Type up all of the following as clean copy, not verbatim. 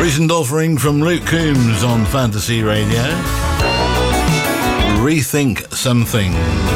Recent offering from Luke Combs on Fantasy Radio. Rethink Some Things.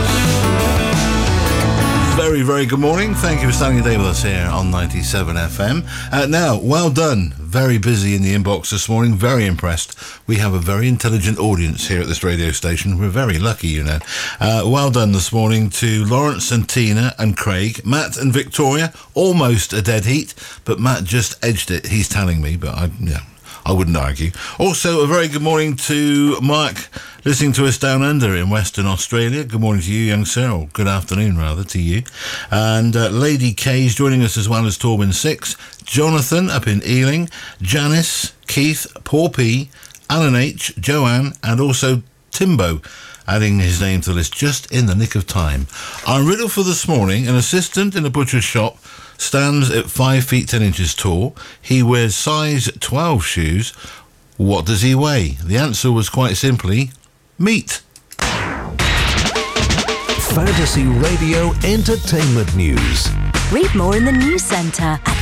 Very, very good morning. Thank you for starting your day with us here on 97 FM. Now, well done. Very busy in the inbox this morning. Very impressed. We have a very intelligent audience here at this radio station. We're very lucky, you know. Well done this morning to Lawrence and Tina and Craig, Matt and Victoria. Almost a dead heat, but Matt just edged it. He's telling me, but I wouldn't argue. Also, a very good morning to Mark, listening to us down under in Western Australia. Good morning to you, young sir, or good afternoon, rather, to you. And Lady K's joining us as well as Torben 6. Jonathan up in Ealing. Janice, Keith, Paul P, Alan H, Joanne, and also Timbo, adding his name to the list just in the nick of time. Our riddle for this morning: an assistant in a butcher's shop stands at 5 feet 10 inches tall. He wears size 12 shoes. What does he weigh? The answer was quite simply meat. Fantasy Radio Entertainment News. Read more in the news centre at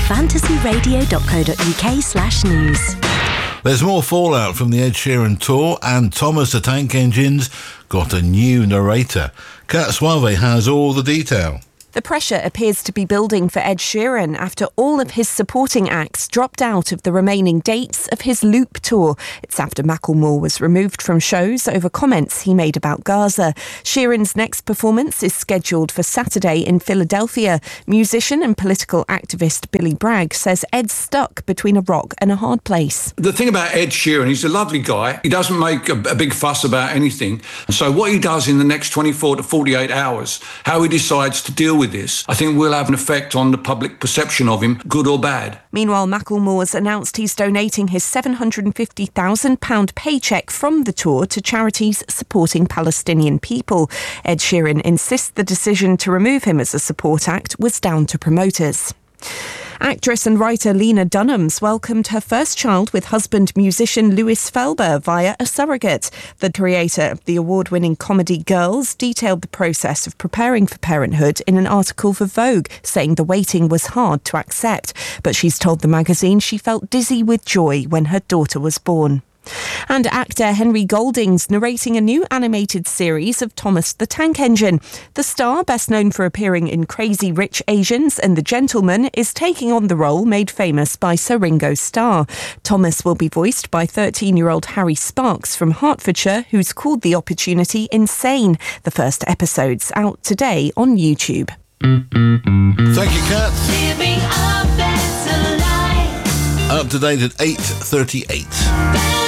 fantasyradio.co.uk/news. There's more fallout from the Ed Sheeran tour, and Thomas the Tank Engine's got a new narrator. Kat Suave has all the detail. The pressure appears to be building for Ed Sheeran after all of his supporting acts dropped out of the remaining dates of his Loop tour. It's after Macklemore was removed from shows over comments he made about Gaza. Sheeran's next performance is scheduled for Saturday in Philadelphia. Musician and political activist Billy Bragg says Ed's stuck between a rock and a hard place. The thing about Ed Sheeran, he's a lovely guy. He doesn't make a big fuss about anything. So what he does in the next 24 to 48 hours, how he decides to deal with this, I think will have an effect on the public perception of him, good or bad. Meanwhile, Macklemore's announced he's donating his £750,000 paycheck from the tour to charities supporting Palestinian people. Ed Sheeran insists the decision to remove him as a support act was down to promoters. Actress and writer Lena Dunham's welcomed her first child with husband musician Louis Felber via a surrogate. The creator of the award-winning comedy Girls detailed the process of preparing for parenthood in an article for Vogue, saying the waiting was hard to accept. But she's told the magazine she felt dizzy with joy when her daughter was born. And actor Henry Golding's narrating a new animated series of Thomas the Tank Engine. The star, best known for appearing in Crazy Rich Asians and The Gentleman, is taking on the role made famous by Sir Ringo Starr. Thomas will be voiced by 13-year-old Harry Sparks from Hertfordshire, who's called the opportunity insane. The first episode's out today on YouTube. Thank you, Kat. Living a better life. Up to date at 8:38.